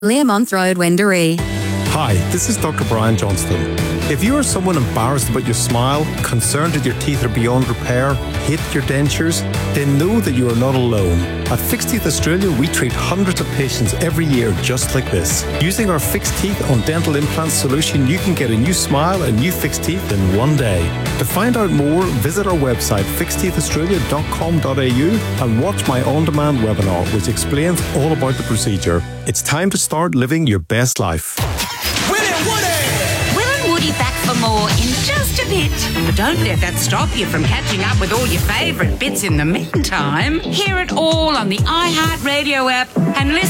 Learmonth Road, Wendouree. Hi, this is Dr. Brian Johnston. If you are someone embarrassed about your smile, concerned that your teeth are beyond repair, hate your dentures, then know that you are not alone. At Fixed Teeth Australia, we treat hundreds of patients every year just like this. Using our Fixed Teeth on Dental Implant solution, you can get a new smile and new fixed teeth in one day. To find out more, visit our website fixedteethaustralia.com.au and watch my on-demand webinar, which explains all about the procedure. It's time to start living your best life. Woody back for more in just a bit. But don't let that stop you from catching up with all your favourite bits in the meantime. Hear it all on the iHeartRadio app and listen